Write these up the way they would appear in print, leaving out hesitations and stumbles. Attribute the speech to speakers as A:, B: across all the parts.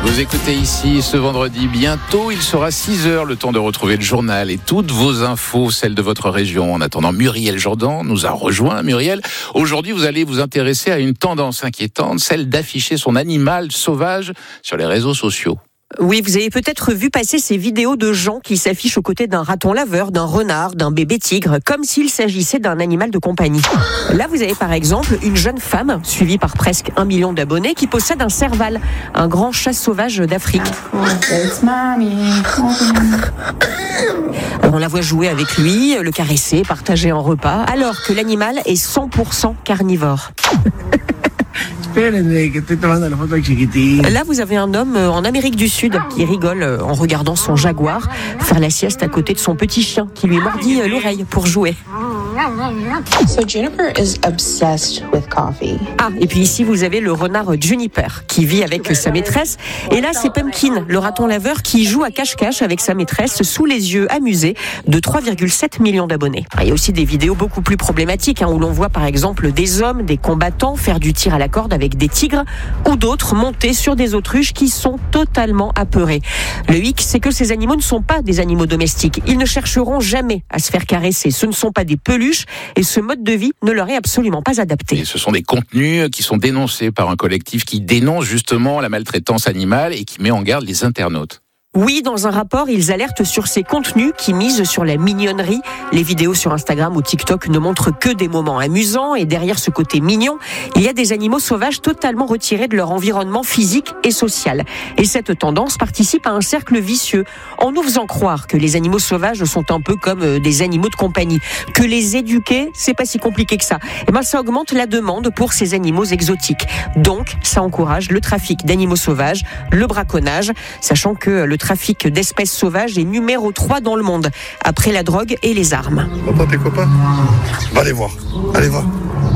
A: Vous écoutez ici ce vendredi. Bientôt, il sera 6h, le temps de retrouver le journal et toutes vos infos, celles de votre région. En attendant, Muriel Jourdan nous a rejoint. Muriel, aujourd'hui, vous allez vous intéresser à une tendance inquiétante, celle d'afficher son animal sauvage sur les réseaux sociaux.
B: Oui, vous avez peut-être vu passer ces vidéos de gens qui s'affichent aux côtés d'un raton laveur, d'un renard, d'un bébé tigre, comme s'il s'agissait d'un animal de compagnie. Là, vous avez par exemple une jeune femme, suivie par presque 1 million d'abonnés, qui possède un serval, un grand chat sauvage d'Afrique. Alors, on la voit jouer avec lui, le caresser, partager un repas, alors que l'animal est 100% carnivore. Là, vous avez un homme en Amérique du Sud qui rigole en regardant son jaguar faire la sieste à côté de son petit chien qui lui mordit l'oreille pour jouer.
C: So Juniper is obsessed with coffee.
B: Ah, et puis ici, vous avez le renard Juniper qui vit avec sa maîtresse. Et là, c'est Pumpkin, le raton laveur qui joue à cache-cache avec sa maîtresse sous les yeux amusés de 3,7 millions d'abonnés. Il y a aussi des vidéos beaucoup plus problématiques où l'on voit par exemple des hommes, des combattants faire du tir à la corde avec des tigres ou d'autres monter sur des autruches qui sont totalement apeurés. Le hic, c'est que ces animaux ne sont pas des animaux domestiques. Ils ne chercheront jamais à se faire caresser. Ce ne sont pas des peluches et ce mode de vie ne leur est absolument pas adapté.
A: Et ce sont des contenus qui sont dénoncés par un collectif qui dénonce justement la maltraitance animale et qui met en garde les internautes.
B: Oui, dans un rapport, ils alertent sur ces contenus qui misent sur la mignonnerie. Les vidéos sur Instagram ou TikTok ne montrent que des moments amusants et derrière ce côté mignon, il y a des animaux sauvages totalement retirés de leur environnement physique et social. Et cette tendance participe à un cercle vicieux en nous faisant croire que les animaux sauvages sont un peu comme des animaux de compagnie, que les éduquer, c'est pas si compliqué que ça. Et ben, ça augmente la demande pour ces animaux exotiques. Donc, ça encourage le trafic d'animaux sauvages, le braconnage, sachant que le trafic d'espèces sauvages est numéro 3 dans le monde, après la drogue et les armes.
D: T'entends tes copains ? Va les voir. Allez voir.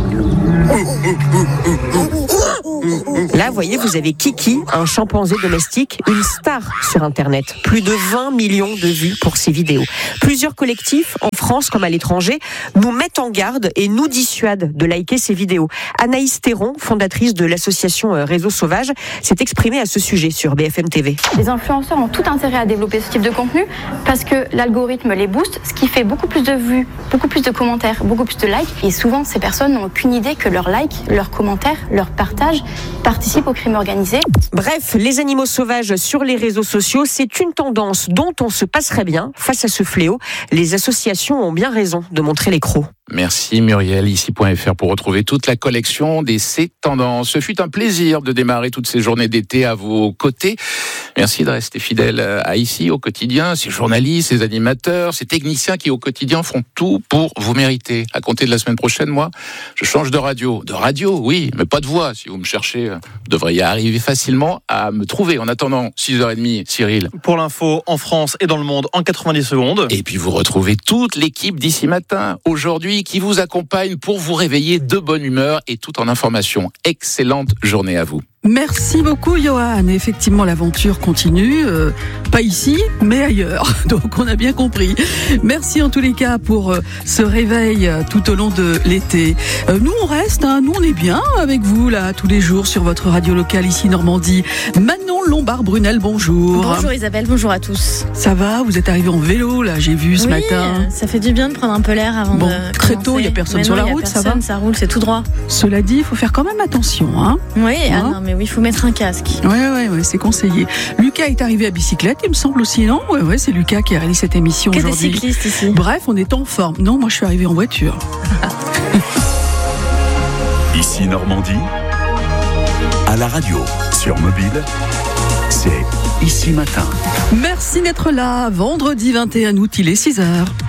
B: Là, vous voyez, vous avez Kiki, un chimpanzé domestique, une star sur Internet. Plus de 20 millions de vues pour ses vidéos. Plusieurs collectifs, en France comme à l'étranger, nous mettent en garde et nous dissuadent de liker ces vidéos. Anaïs Théron, fondatrice de l'association Réseau Sauvage, s'est exprimée à ce sujet sur BFM TV.
E: Les influenceurs ont tout intérêt à développer ce type de contenu parce que l'algorithme les booste, ce qui fait beaucoup plus de vues, beaucoup plus de commentaires, beaucoup plus de likes. Et souvent, ces personnes n'ont aucune idée que leurs likes, leurs commentaires, leurs partages participent au crime organisé.
B: Bref, les animaux sauvages sur les réseaux sociaux, c'est une tendance dont on se passerait bien. Face à ce fléau, les associations ont bien raison de montrer les crocs.
A: Merci Muriel, ici.fr pour retrouver toute la collection des ces tendances. Ce fut un plaisir de démarrer toutes ces journées d'été à vos côtés. Merci de rester fidèle à ici au quotidien, ces journalistes, ces animateurs, ces techniciens qui au quotidien font tout pour vous mériter. À compter de la semaine prochaine, moi, je change de radio. De radio, oui, mais pas de voix. Si vous me cherchez, vous devriez arriver facilement à me trouver. En attendant, 6h30, Cyril.
F: Pour l'info en France et dans le monde en 90 secondes.
A: Et puis vous retrouvez toute l'équipe d'ici matin, aujourd'hui, qui vous accompagne pour vous réveiller de bonne humeur et tout en information. Excellente journée à vous.
G: Merci beaucoup Johan. Effectivement, l'aventure continue, pas ici, mais ailleurs. Donc on a bien compris. Merci en tous les cas pour ce réveil tout au long de l'été. Nous on reste, nous on est bien avec vous là tous les jours sur votre radio locale ici Normandie. Manon Lombard-Brunel, bonjour.
H: Bonjour Isabelle, bonjour à tous.
G: Ça va, vous êtes arrivé en vélo là, j'ai vu ce matin.
H: Ça fait du bien de prendre un peu l'air avant de
G: très
H: commencer.
G: tôt, il n'y a personne sur la route, ça va ?
H: Ça roule, c'est tout droit.
G: Cela dit, il faut faire quand même attention, hein.
H: Oui, non, mais oui, il faut mettre un casque.
G: Ouais, c'est conseillé. Lucas est arrivé à bicyclette, il me semble aussi, non ? Ouais, c'est Lucas qui a réalisé cette émission
H: que
G: aujourd'hui.
H: des cyclistes ici.
G: Bref, on est en forme. Non, moi je suis arrivé en voiture.
I: Ici Normandie, à la radio, sur mobile, c'est Ici Matin.
G: Merci d'être là. Vendredi 21 août, il est 6h.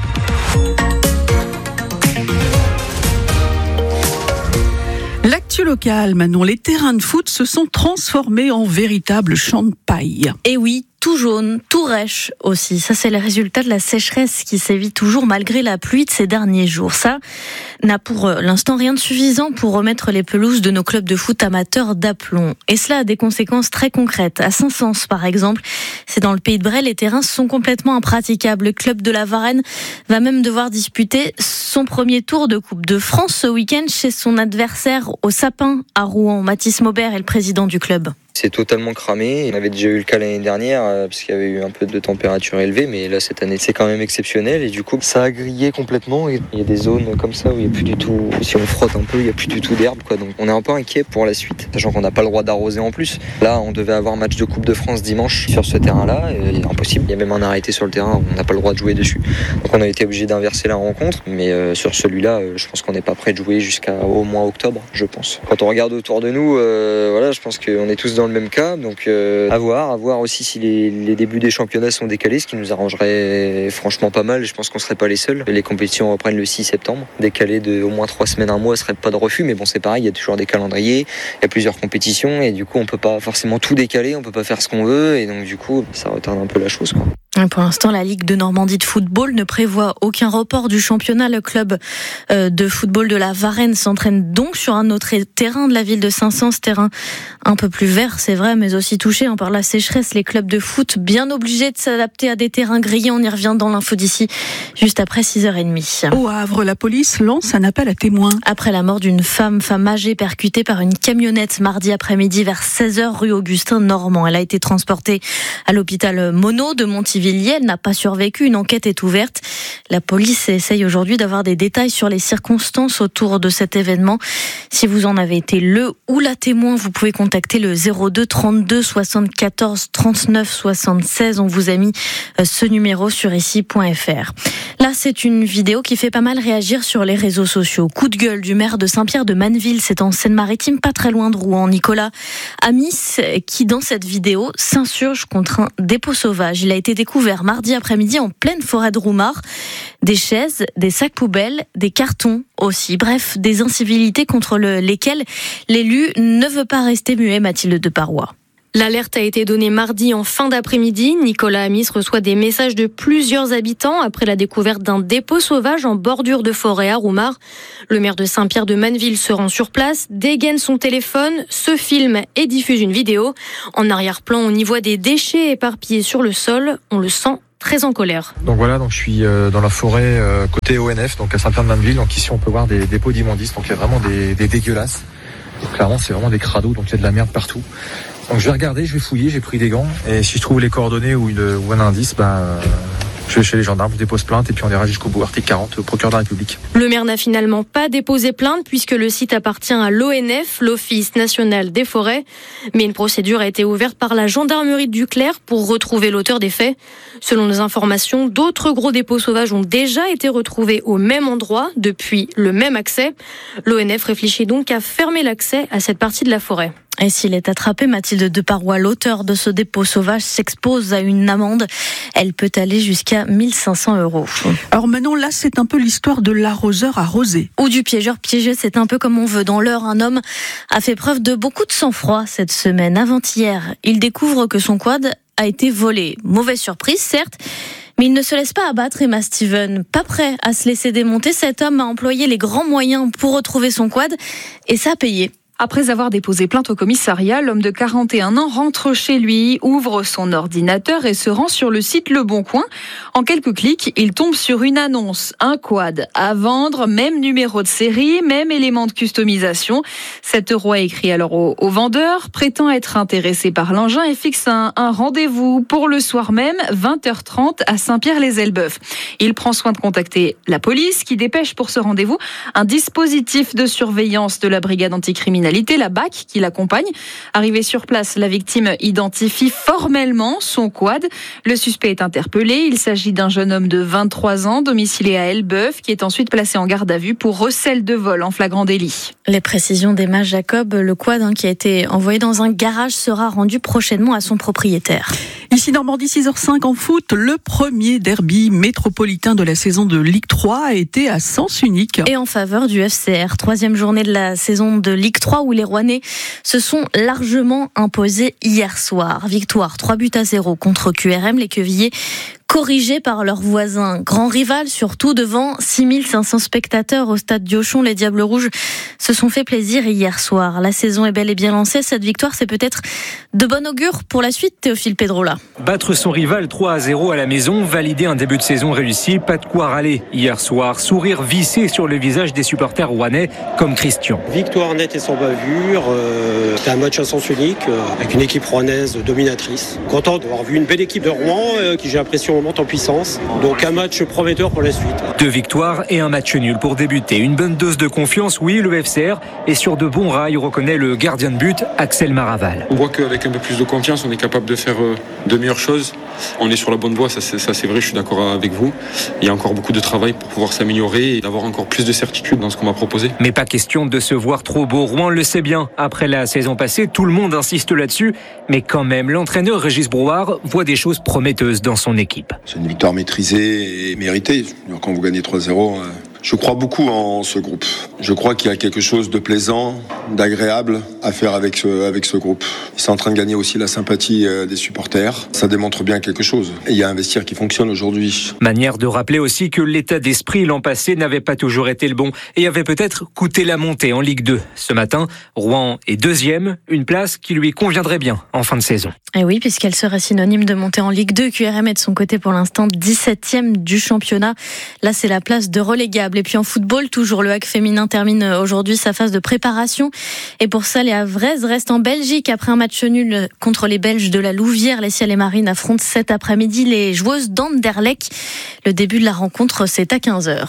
G: L'actu locale, Manon, les terrains de foot se sont transformés en véritables champs de paille.
H: Et oui, tout jaune, tout rêche aussi. Ça, c'est le résultat de la sécheresse qui sévit toujours malgré la pluie de ces derniers jours. Ça n'a pour l'instant rien de suffisant pour remettre les pelouses de nos clubs de foot amateurs d'aplomb. Et cela a des conséquences très concrètes. À Saint-Saëns, par exemple, c'est dans le Pays de Bray, les terrains sont complètement impraticables. Le club de la Varenne va même devoir disputer son premier tour de Coupe de France ce week-end chez son adversaire au Sapin à Rouen. Mathis Maubert est le président du club.
J: C'est totalement cramé. On avait déjà eu le cas l'année dernière parce qu'il y avait eu un peu de température élevée, mais là cette année c'est quand même exceptionnel et du coup ça a grillé complètement. Il y a des zones comme ça où il n'y a plus du tout, si on frotte un peu, il n'y a plus du tout d'herbe quoi. Donc on est un peu inquiet pour la suite, sachant qu'on n'a pas le droit d'arroser en plus. Là on devait avoir match de Coupe de France dimanche sur ce terrain-là, et impossible. Il y a même un arrêté sur le terrain, on n'a pas le droit de jouer dessus. Donc on a été obligé d'inverser la rencontre, mais sur celui-là, je pense qu'on n'est pas prêt de jouer jusqu'à au moins octobre, je pense. Quand on regarde autour de nous, voilà, je pense qu'on est tous dans le même cas, donc à voir aussi si les débuts des championnats sont décalés, ce qui nous arrangerait franchement pas mal. Je pense qu'on serait pas les seuls. Les compétitions reprennent le 6 septembre, décalé de au moins 3 semaines, un mois, ce serait pas de refus, mais bon c'est pareil, il y a toujours des calendriers, il y a plusieurs compétitions et du coup on peut pas forcément tout décaler, on peut pas faire ce qu'on veut et donc du coup ça retarde un peu la chose quoi.
H: Pour l'instant, la Ligue de Normandie de football ne prévoit aucun report du championnat. Le club de football de la Varenne s'entraîne donc sur un autre terrain de la ville de Saint-Saëns, terrain un peu plus vert, c'est vrai, mais aussi touché par la sécheresse. Les clubs de foot bien obligés de s'adapter à des terrains grillés. On y revient dans l'info d'ici, juste après 6h30.
G: Au Havre, la police lance un appel à témoins.
H: Après la mort d'une femme âgée percutée par une camionnette mardi après-midi vers 16h rue Augustin Normand. Elle a été transportée à l'hôpital Monod de Montivilliers. Elle n'a pas survécu. Une enquête est ouverte. La police essaye aujourd'hui d'avoir des détails sur les circonstances autour de cet événement. Si vous en avez été le ou la témoin, vous pouvez contacter le 02 32 74 39 76. On vous a mis ce numéro sur ici.fr. Là, c'est une vidéo qui fait pas mal réagir sur les réseaux sociaux. Coup de gueule du maire de Saint-Pierre-de-Manneville, c'est en Seine-Maritime, pas très loin de Rouen, Nicolas Amis, qui dans cette vidéo s'insurge contre un dépôt sauvage. Il a été découvert mardi après-midi en pleine forêt de Roumard. Des chaises, des sacs poubelles, des cartons aussi. Bref, des incivilités contre lesquelles l'élu ne veut pas rester muet, Mathilde de Parois.
K: L'alerte a été donnée mardi en fin d'après-midi. Nicolas Amis reçoit des messages de plusieurs habitants après la découverte d'un dépôt sauvage en bordure de forêt à Roumard. Le maire de Saint-Pierre-de-Manneville se rend sur place, dégaine son téléphone, se filme et diffuse une vidéo. En arrière-plan, on y voit des déchets éparpillés sur le sol. On le sent très en colère.
L: Donc voilà, donc je suis dans la forêt côté ONF, donc à Saint-Pierre-de-Manneville. Donc ici, on peut voir des dépôts d'immondices. Donc il y a vraiment des dégueulasses. Donc, clairement, c'est vraiment des crados, donc il y a de la merde partout. Donc je vais regarder, je vais fouiller, j'ai pris des gants et si je trouve les coordonnées ou un indice, je vais chez les gendarmes, je dépose plainte et puis on ira jusqu'au bout. Article 40, au procureur de la République.
K: Le maire n'a finalement pas déposé plainte puisque le site appartient à l'ONF, l'Office national des forêts. Mais une procédure a été ouverte par la gendarmerie de Duclair pour retrouver l'auteur des faits. Selon nos informations, d'autres gros dépôts sauvages ont déjà été retrouvés au même endroit depuis le même accès. L'ONF réfléchit donc à fermer l'accès à cette partie de la forêt.
H: Et s'il est attrapé, Mathilde de Parois, l'auteur de ce dépôt sauvage s'expose à une amende. Elle peut aller jusqu'à 1 500 €.
G: Alors maintenant, là, c'est un peu l'histoire de l'arroseur arrosé.
H: Ou du piégeur piégé, c'est un peu comme on veut. Dans l'heure, un homme a fait preuve de beaucoup de sang-froid cette semaine. Avant-hier, il découvre que son quad a été volé. Mauvaise surprise, certes. Mais il ne se laisse pas abattre, Emma Steven. Pas prêt à se laisser démonter, cet homme a employé les grands moyens pour retrouver son quad et ça a payé.
M: Après avoir déposé plainte au commissariat, l'homme de 41 ans rentre chez lui, ouvre son ordinateur et se rend sur le site Le Bon Coin. En quelques clics, il tombe sur une annonce, un quad à vendre, même numéro de série, même élément de customisation. 7 € est écrit alors au vendeur, prétend être intéressé par l'engin et fixe un rendez-vous pour le soir même, 20h30 à Saint-Pierre-les-Elbeuf. Il prend soin de contacter la police qui dépêche pour ce rendez-vous un dispositif de surveillance de la brigade anticriminalité, la BAC, qui l'accompagne. Arrivé sur place, la victime identifie formellement son quad. Le suspect est interpellé. Il s'agit d'un jeune homme de 23 ans, domicilié à Elbeuf, qui est ensuite placé en garde à vue pour recel de vol en flagrant délit.
H: Les précisions d'Emma Jacob, le quad qui a été envoyé dans un garage sera rendu prochainement à son propriétaire.
G: Ici Normandie, 6h05 en foot, le premier derby métropolitain de la saison de Ligue 3 a été à sens unique.
H: Et en faveur du FCR, 3e journée de la saison de Ligue 3 où les Rouennais se sont largement imposés hier soir. Victoire 3-0 contre QRM. Les Quevillers corrigés par leurs voisins. Grand rival, surtout devant 6500 spectateurs au stade Diochon. Les Diables Rouges se sont fait plaisir hier soir. La saison est bel et bien lancée. Cette victoire, c'est peut-être de bon augure pour la suite, Théophile Pedrola.
N: Battre son rival 3-0 à la maison, valider un début de saison réussi, pas de quoi râler hier soir. Sourire vissé sur le visage des supporters rouennais, comme Christian.
O: Victoire nette et sans bavure. C'était un match à sens unique, avec une équipe rouennaise dominatrice. Content d'avoir vu une belle équipe de Rouen, qui j'ai l'impression monte en puissance. Donc un match prometteur pour la suite.
N: 2 victoires et un match nul pour débuter. Une bonne dose de confiance, oui, le FCR est sur de bons rails, reconnaît le gardien de but, Axel Maraval.
P: On voit qu'avec un peu plus de confiance, on est capable de faire de meilleures choses. On est sur la bonne voie, ça c'est vrai, je suis d'accord avec vous. Il y a encore beaucoup de travail pour pouvoir s'améliorer et d'avoir encore plus de certitude dans ce qu'on va proposer.
N: Mais pas question de se voir trop beau, Rouen le sait bien. Après la saison passée, tout le monde insiste là-dessus. Mais quand même, l'entraîneur Régis Brouard voit des choses prometteuses dans son équipe.
Q: C'est une victoire maîtrisée et méritée. Quand vous gagnez 3-0... Je crois beaucoup en ce groupe. Je crois qu'il y a quelque chose de plaisant, d'agréable à faire avec ce groupe. Ils sont en train de gagner aussi la sympathie des supporters. Ça démontre bien quelque chose. Et il y a un vestiaire qui fonctionne aujourd'hui.
N: Manière de rappeler aussi que l'état d'esprit l'an passé n'avait pas toujours été le bon et avait peut-être coûté la montée en Ligue 2. Ce matin, Rouen est 2e, une place qui lui conviendrait bien en fin de saison.
H: Et oui, puisqu'elle serait synonyme de montée en Ligue 2. QRM est de son côté pour l'instant 17e du championnat. Là, c'est la place de relégable. Et puis en football, toujours le HAC féminin termine aujourd'hui sa phase de préparation. Et pour ça, les Havraises restent en Belgique après un match nul contre les Belges de la Louvière. Les Ciels et Marines affrontent cet après-midi les joueuses d'Anderlecht. Le début de la rencontre, c'est à 15h.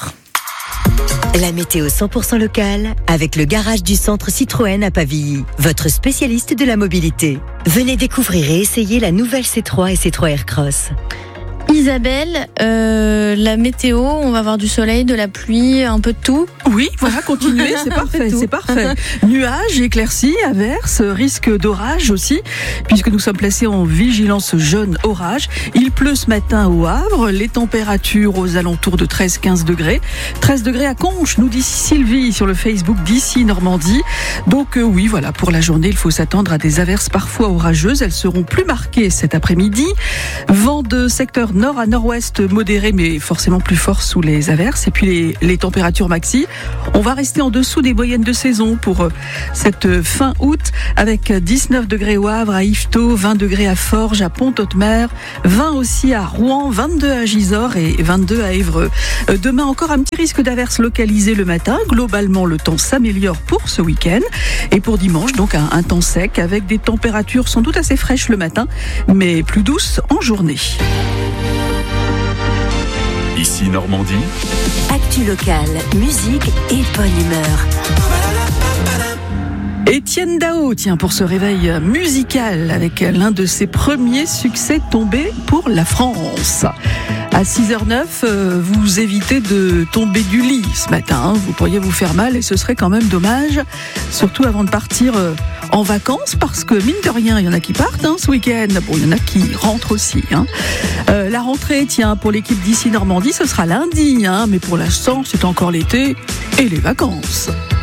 R: La météo 100% locale avec le garage du centre Citroën à Pavilly, votre spécialiste de la mobilité. Venez découvrir et essayer la nouvelle C3 et C3 Aircross.
H: Isabelle, la météo, on va avoir du soleil, de la pluie, un peu de tout.
G: Oui, voilà, continuez, c'est parfait, c'est parfait. Nuages, éclaircies, averses, risque d'orage aussi, puisque nous sommes placés en vigilance jaune orage. Il pleut ce matin au Havre, les températures aux alentours de 13-15 degrés. 13 degrés à Conches, nous dit Sylvie sur le Facebook d'Ici Normandie. Donc oui, voilà, pour la journée, il faut s'attendre à des averses parfois orageuses. Elles seront plus marquées cet après-midi. Vent de secteur nord à nord-ouest modéré, mais forcément plus fort sous les averses. Et puis les températures maxi, on va rester en dessous des moyennes de saison pour cette fin août, avec 19 degrés au Havre, à Yvetot, 20 degrés à Forges, à Pont-Audemer, 20 aussi à Rouen, 22 à Gisors et 22 à Évreux. Demain, encore un petit risque d'averse localisé le matin. Globalement, le temps s'améliore pour ce week-end. Et pour dimanche, donc un temps sec avec des températures sans doute assez fraîches le matin, mais plus douces en journée.
I: Ici Normandie.
R: Actu locale, musique et bonne humeur.
G: Étienne Dao, tiens, pour ce réveil musical avec l'un de ses premiers succès tombés pour la France. À 6h09, vous évitez de tomber du lit ce matin. Vous pourriez vous faire mal et ce serait quand même dommage, surtout avant de partir en vacances, parce que mine de rien, il y en a qui partent ce week-end. Bon, il y en a qui rentrent aussi. La rentrée, tiens, pour l'équipe d'Ici Normandie, ce sera lundi. Mais pour l'instant, c'est encore l'été et les vacances.